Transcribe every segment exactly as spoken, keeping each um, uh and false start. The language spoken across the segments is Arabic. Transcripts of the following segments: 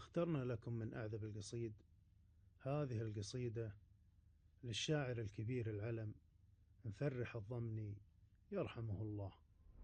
اخترنا لكم من أعذب القصيد هذه القصيدة للشاعر الكبير العلم مفرح الضمني يرحمه الله.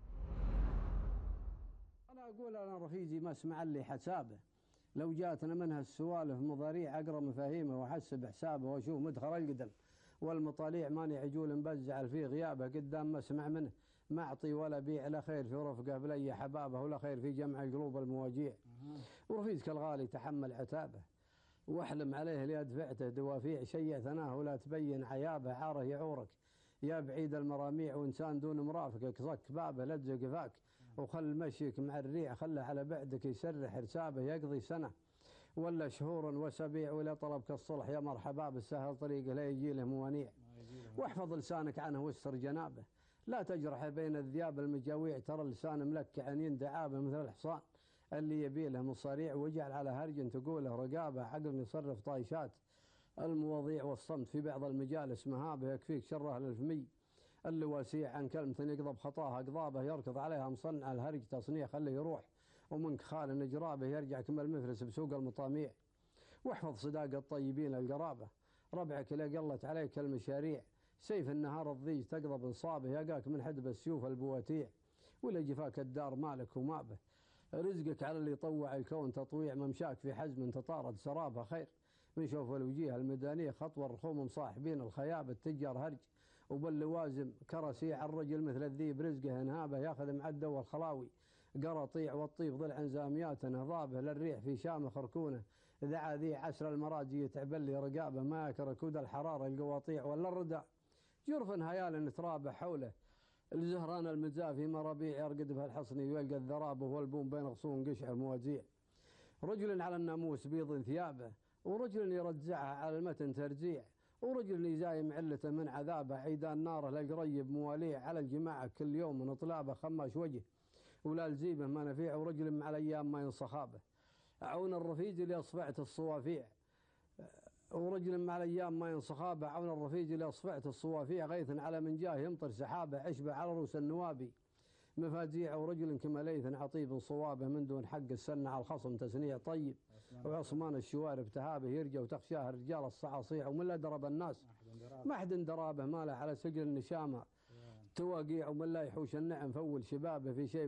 أنا أقول أنا رفيجي ما اسمع لي حسابه، لو جاتنا منها السوالف مضاريع أقرأ مفاهيمه وأحسب حسابه وأشوف مدخل القدم والمطاليع ماني عجول مبزعل في غيابه، قدام ما اسمع منه ما أعطي ولا بيع، لا خير في رفقه بلي حبابه ولا خير في جمع القلوب المواجيع. ورفيجك الغالي تحمل عتابه واحلم عليه ليد فعته دوافيع، شيع ثناه ولا تبين عيابه، عاره يعورك يا بعيد المراميع وإنسان دون مرافقك، صك بابه لا تزق فاك وخل مشيك مع الريع، خله على بعدك يسرح حسابه يقضي سنة ولا شهور وسبيع، ولا طلبك الصلح يا مرحبا بالسهل طريقه لا يجي له موانيع، واحفظ لسانك عنه واستر جنابه لا تجرح بين الذياب المجاويع، ترى اللسان ملكع يندعابه مثل الحصان اللي يبي له مصاريع، واجعل على هرج تقوله رقابه عقل يصرف طايشات المواضيع، والصمت في بعض المجالس مهابه يكفيك شره للفمي اللي واسيع عن كلمة يقضب خطاها قضابه، يركض عليها مصنع الهرج تصنيع خليه يروح ومنك خال نجرابه يرجع كمل مفلس بسوق المطاميع، واحفظ صداق الطيبين القرابه ربعك لا قلت عليك المشاريع، سيف النهار الضيج تقضب انصابه يقاك من حدب السيوف البواتيع، ولا جفاك الدار مالك ومابه رزقك على اللي يطوع الكون تطويع، ممشاك في حزم تطارد سرابه خير من شوف الوجيه الميدانيه، خطوه الرخوم مصاحبين الخياب التجار هرج وباللوازم كرسيع، الرجل مثل الذيب رزقه انهابه ياخذ معده والخلاوي قرطيع، والطيب ضلع زاميات نهضابه للريح في شامخ ركونه، ذا ذي عسر المراجي يتعبلي رقابه ما ياكل ركود الحراره القواطيع، ولا الردى جرف هيال ترابه حوله الزهران المزافي مرابيع، يرقد في الحصني ويلقى الذرابه والبوم بين غصون قشع موازيع، رجل على الناموس بيض ثيابه ورجل يرجعها على المتن ترجيع، ورجل يزايم علته من عذابه عيدان ناره للقريب مواليع، على الجماعه كل يوم من اطلابه خماش وجه ولا الزيبه ما نفيع، ورجل مع الايام ما ينصخابه عون الرفيج اللي اصفعت الصوافيع، ورجل مع الايام ما ينصخابه عون الرفيج اللي اصفعت الصوافيع، غيث على من جاه يمطر سحابه عشبه على رؤوس النوابي مفاجيع، ورجل كما ليث عطيب صوابه من دون حق السنة على الخصم تسنيع طيب، وعصمان الشوارب تهابه يرجى وتخشاه الرجال الصعاصيع، ومن لا درب الناس ما حد درابه ماله على سجل النشامه تواقيع، ومن لا يحوش النعم فول شبابه في شيء